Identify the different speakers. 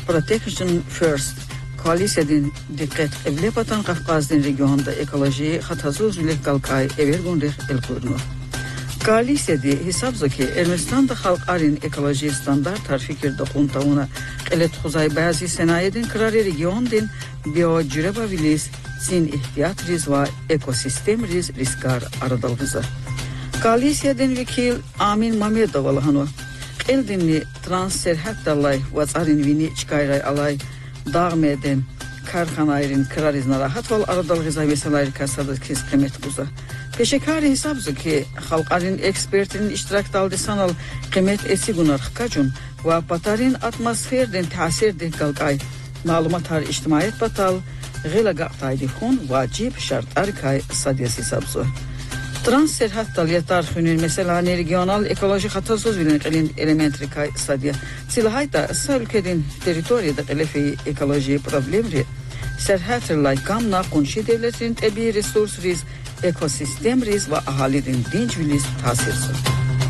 Speaker 1: Protection First koalisiyadın dikkat evlepatan Kafkaz'ın regionda ekolojiyi hatazuzülük kalkay evergunrih elkurnu. Koalisiyada hesabza ki Ermenistan'da halkarın ekoloji standartlar fikir dokuntavuna elet xuzay bazı senayedin kırarı regiondin biyocürebabiliz sin ihtiyat riz ve ekosistem riskar aradalgıza. Koalisiyadın vekil Amin Mamedovalıhanu eldinli transserhat dalay vazarin vini çıkayray alay dağmeden karxanayrin kırarızna rahat val aradalgıza vesalayr kasadı kes kıymet buza. Peşekari hesabı ki halkarın ekspertinin iştirak daldı sanal kıymet esigunar xkacun ve patarin atmosferden tasir de kalkay malumatar içtimaiyet batal gıla gaqtaydi hun vacip şartlar kay sadyas hesabı. Transserhat dalyatar hünün mesela regional ekolojik hatasız bilen elementri kay sadya. Silahayta ısa ülkenin teritoriyada elefi ekoloji problemri serhatırlay gamna konşi devletin tabi resurs riz ekosistem riz ve ahalinin dinç vilis tasirsi.